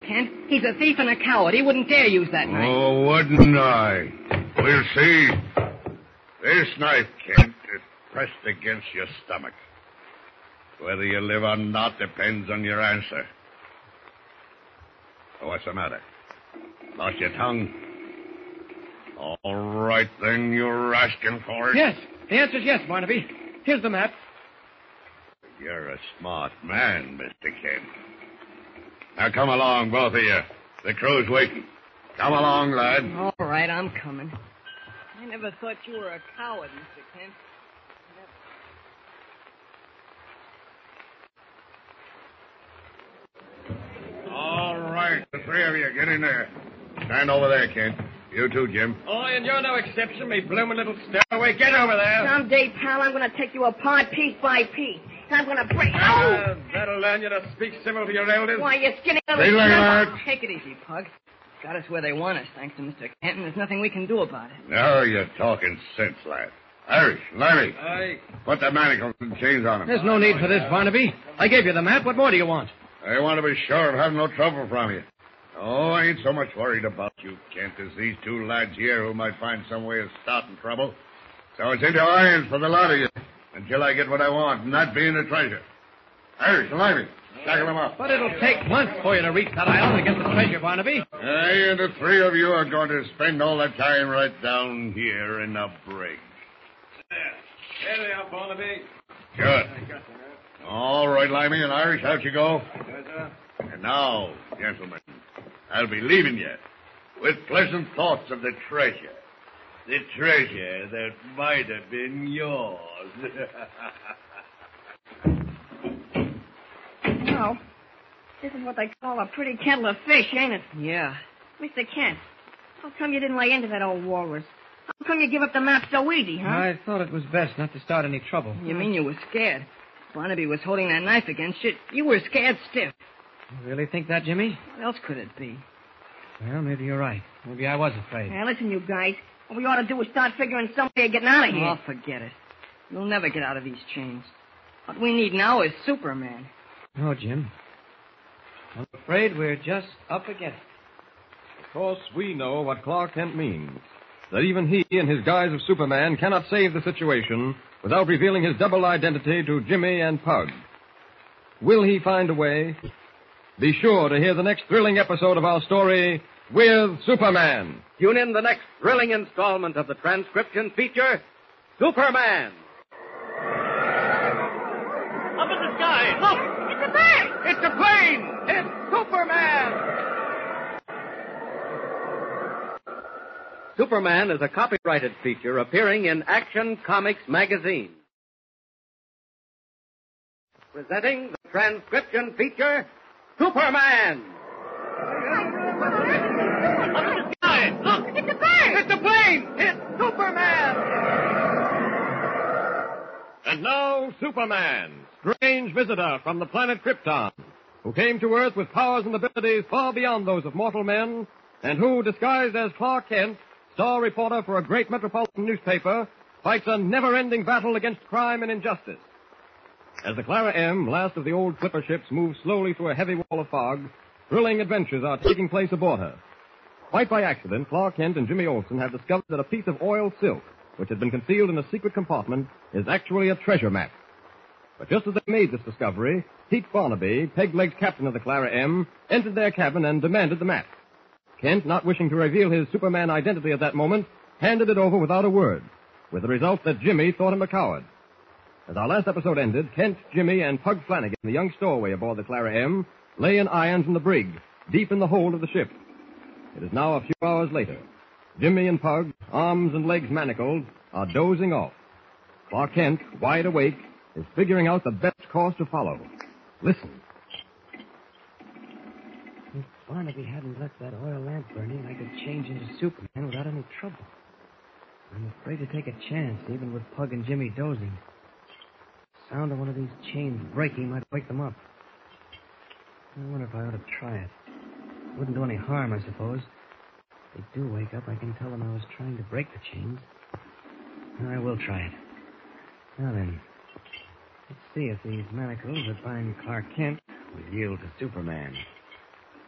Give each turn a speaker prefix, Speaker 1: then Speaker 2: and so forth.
Speaker 1: Kent. He's a thief and a coward. He wouldn't dare use that knife.
Speaker 2: Oh, wouldn't I? We'll see. This knife, Kent, is pressed against your stomach. Whether you live or not depends on your answer. What's the matter? Lost your tongue? All right, then, you're asking for it?
Speaker 3: Yes. The answer's yes, Barnaby. Here's the map.
Speaker 2: You're a smart man, Mr. Kent. Now, come along, both of you. The crew's waiting. Come along, lad.
Speaker 1: All right, I'm coming. I never thought you were a coward, Mr. Kent.
Speaker 2: All right, the three of you, get in there. Stand over there, Kent. You too, Jim.
Speaker 3: Oh, and you're no exception, me bloomin' little stowaway. Get over there.
Speaker 1: Someday, pal, I'm going to take you apart piece by piece. I'm going to break... Oh!
Speaker 3: That'll learn you to speak civil to your elders.
Speaker 1: Why, you skinny little...
Speaker 2: Stay like that.
Speaker 1: Take it easy, Pug. Got us where they want us, thanks to Mr. Kent, and there's nothing we can do about it.
Speaker 2: Now you're talking sense, lad. Irish, Larry.
Speaker 3: Aye.
Speaker 2: Put the manacles and chains on him.
Speaker 3: There's no need for this, Barnaby. I gave you the map. What more do you want?
Speaker 2: I want to be sure of having no trouble from you. Oh, I ain't so much worried about you, Kent, as these two lads here who might find some way of starting trouble. So it's into irons for the lot of you until I get what I want, and that being the treasure. Irish, Larry, tackle them up.
Speaker 3: But it'll take months for you to reach that island and get the treasure, Barnaby.
Speaker 2: Aye, and the three of you are going to spend all that time right down here in the brig.
Speaker 3: There they are, Barnaby.
Speaker 2: Good. All right, Limey and Irish, out you go.
Speaker 3: Yes, sir.
Speaker 2: And now, gentlemen, I'll be leaving you with pleasant thoughts of the treasure. The treasure that might have been yours.
Speaker 1: Well, this is what they call a pretty kettle of fish, ain't it?
Speaker 4: Yeah.
Speaker 1: Mr. Kent, how come you didn't lay into that old walrus? How come you give up the map so easy, huh?
Speaker 3: I thought it was best not to start any trouble.
Speaker 1: You mean you were scared? Barnaby was holding that knife against you. You were scared stiff.
Speaker 3: You really think that, Jimmy?
Speaker 1: What else could it be?
Speaker 3: Well, maybe you're right. Maybe I was afraid.
Speaker 1: Now, listen, you guys. What we ought to do is start figuring some way of getting out of here.
Speaker 4: Oh, forget it. You'll never get out of these chains.
Speaker 1: What we need now is Superman.
Speaker 3: No, Jim. I'm afraid we're just up against it.
Speaker 5: Of course, we know what Clark Kent means. That even he, in his guise of Superman, cannot save the situation without revealing his double identity to Jimmy and Pug. Will he find a way? Be sure to hear the next thrilling episode of our story, With Superman.
Speaker 6: Tune in the next thrilling installment of the transcription feature, Superman. Up in the sky, look!
Speaker 1: It's a bird!
Speaker 6: It's a plane! It's Superman! Superman is a copyrighted feature appearing in Action Comics magazine. Presenting the transcription feature, Superman! Up in the sky, look!
Speaker 1: It's a bird!
Speaker 6: It's a plane! It's Superman!
Speaker 5: And now, Superman, strange visitor from the planet Krypton, who came to Earth with powers and abilities far beyond those of mortal men, and who, disguised as Clark Kent, star reporter for a great metropolitan newspaper, fights a never-ending battle against crime and injustice. As the Clara M., last of the old clipper ships, moves slowly through a heavy wall of fog, thrilling adventures are taking place aboard her. Quite by accident, Clark Kent and Jimmy Olsen have discovered that a piece of oiled silk, which had been concealed in a secret compartment, is actually a treasure map. But just as they made this discovery, Pete Barnaby, Peg-Leg's captain of the Clara M., entered their cabin and demanded the map. Kent, not wishing to reveal his Superman identity at that moment, handed it over without a word, with the result that Jimmy thought him a coward. As our last episode ended, Kent, Jimmy, and Pug Flanagan, the young stowaway aboard the Clara M., lay in irons in the brig, deep in the hold of the ship. It is now a few hours later. Jimmy and Pug, arms and legs manacled, are dozing off. Clark Kent, wide awake, is figuring out the best course to follow. Listen.
Speaker 3: If Barnaby hadn't left that oil lamp burning, I could change into Superman without any trouble. I'm afraid to take a chance, even with Pug and Jimmy dozing. The sound of one of these chains breaking might wake them up. I wonder if I ought to try it. Wouldn't do any harm, I suppose. If they do wake up, I can tell them I was trying to break the chains. I will try it. Now then, let's see if these manacles that bind Clark Kent will yield to Superman.